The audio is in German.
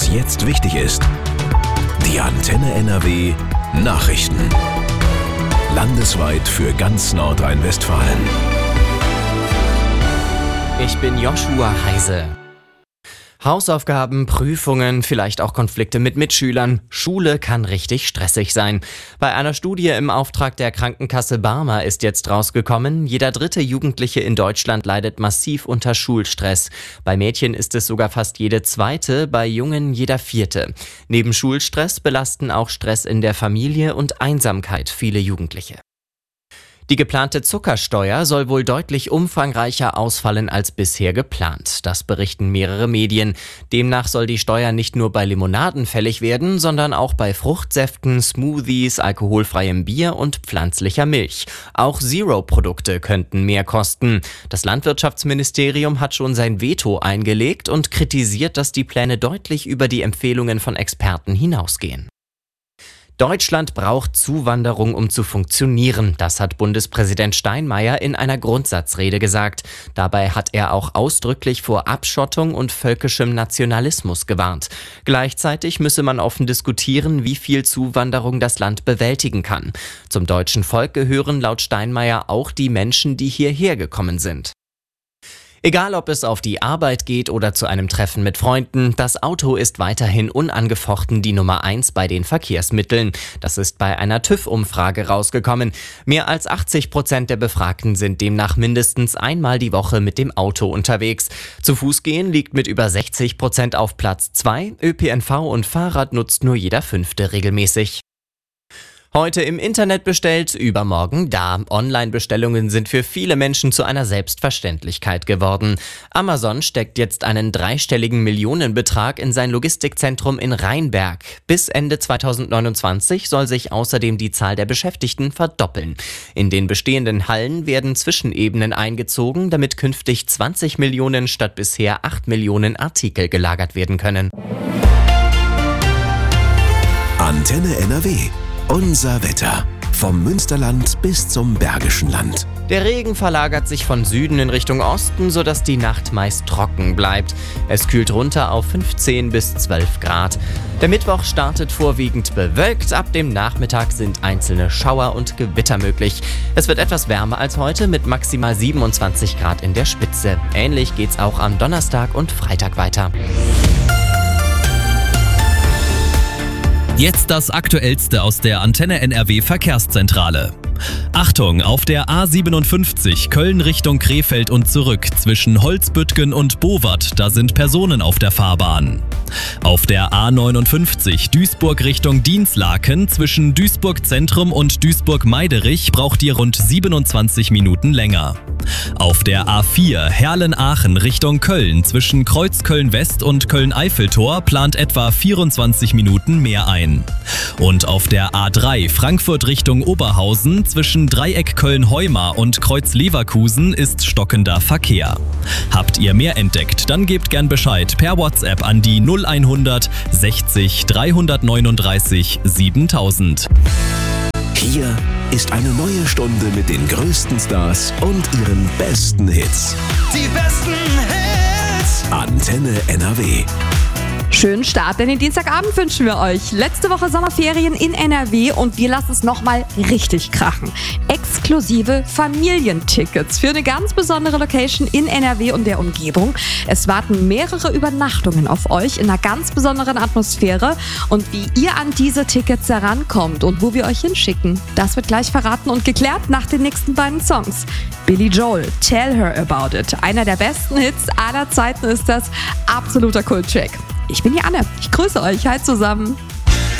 was jetzt wichtig ist. Die Antenne NRW Nachrichten. Landesweit für ganz Nordrhein-Westfalen. Ich bin Joshua Heise. Hausaufgaben, Prüfungen, vielleicht auch Konflikte mit Mitschülern. Schule kann richtig stressig sein. Bei einer Studie im Auftrag der Krankenkasse Barmer ist jetzt rausgekommen, jeder dritte Jugendliche in Deutschland leidet massiv unter Schulstress. Bei Mädchen ist es sogar fast jede zweite, bei Jungen jeder vierte. Neben Schulstress belasten auch Stress in der Familie und Einsamkeit viele Jugendliche. Die geplante Zuckersteuer soll wohl deutlich umfangreicher ausfallen als bisher geplant. Das berichten mehrere Medien. Demnach soll die Steuer nicht nur bei Limonaden fällig werden, sondern auch bei Fruchtsäften, Smoothies, alkoholfreiem Bier und pflanzlicher Milch. Auch Zero-Produkte könnten mehr kosten. Das Landwirtschaftsministerium hat schon sein Veto eingelegt und kritisiert, dass die Pläne deutlich über die Empfehlungen von Experten hinausgehen. Deutschland braucht Zuwanderung, um zu funktionieren. Das hat Bundespräsident Steinmeier in einer Grundsatzrede gesagt. Dabei hat er auch ausdrücklich vor Abschottung und völkischem Nationalismus gewarnt. Gleichzeitig müsse man offen diskutieren, wie viel Zuwanderung das Land bewältigen kann. Zum deutschen Volk gehören laut Steinmeier auch die Menschen, die hierher gekommen sind. Egal, ob es auf die Arbeit geht oder zu einem Treffen mit Freunden, das Auto ist weiterhin unangefochten die Nummer 1 bei den Verkehrsmitteln. Das ist bei einer TÜV-Umfrage rausgekommen. Mehr als 80% der Befragten sind demnach mindestens einmal die Woche mit dem Auto unterwegs. Zu Fuß gehen liegt mit über 60% auf Platz 2. ÖPNV und Fahrrad nutzt nur jeder Fünfte regelmäßig. Heute im Internet bestellt, übermorgen da. Online-Bestellungen sind für viele Menschen zu einer Selbstverständlichkeit geworden. Amazon steckt jetzt einen dreistelligen Millionenbetrag in sein Logistikzentrum in Rheinberg. Bis Ende 2029 soll sich außerdem die Zahl der Beschäftigten verdoppeln. In den bestehenden Hallen werden Zwischenebenen eingezogen, damit künftig 20 Millionen statt bisher 8 Millionen Artikel gelagert werden können. Antenne NRW. Unser Wetter. Vom Münsterland bis zum Bergischen Land. Der Regen verlagert sich von Süden in Richtung Osten, sodass die Nacht meist trocken bleibt. Es kühlt runter auf 15 bis 12 Grad. Der Mittwoch startet vorwiegend bewölkt. Ab dem Nachmittag sind einzelne Schauer und Gewitter möglich. Es wird etwas wärmer als heute mit maximal 27 Grad in der Spitze. Ähnlich geht's auch am Donnerstag und Freitag weiter. Jetzt das Aktuellste aus der Antenne NRW Verkehrszentrale. Achtung, auf der A57 Köln Richtung Krefeld und zurück zwischen Holzbüttgen und Bowart, da sind Personen auf der Fahrbahn. Auf der A59 Duisburg Richtung Dinslaken zwischen Duisburg Zentrum und Duisburg Meiderich braucht ihr rund 27 Minuten länger. Auf der A4 Herlen-Aachen Richtung Köln zwischen Kreuzköln West und Köln-Eiffeltor plant etwa 24 Minuten mehr ein. Und auf der A3 Frankfurt Richtung Oberhausen zwischen Dreieck Köln-Heumar und Kreuz Leverkusen ist stockender Verkehr. Habt ihr mehr entdeckt, dann gebt gern Bescheid per WhatsApp an die 0100 60 339 7000. Hier ist eine neue Stunde mit den größten Stars und ihren besten Hits. Die besten Hits. Antenne NRW. Schönen Start in den Dienstagabend wünschen wir euch. Letzte Woche Sommerferien in NRW und wir lassen es nochmal richtig krachen. Exklusive Familientickets für eine ganz besondere Location in NRW und der Umgebung. Es warten mehrere Übernachtungen auf euch in einer ganz besonderen Atmosphäre. Und wie ihr an diese Tickets herankommt und wo wir euch hinschicken, das wird gleich verraten und geklärt nach den nächsten beiden Songs. Billy Joel, Tell Her About It. Einer der besten Hits aller Zeiten ist das. Absoluter Kulttrack. Ich bin die Anne. Ich grüße euch. Hi zusammen.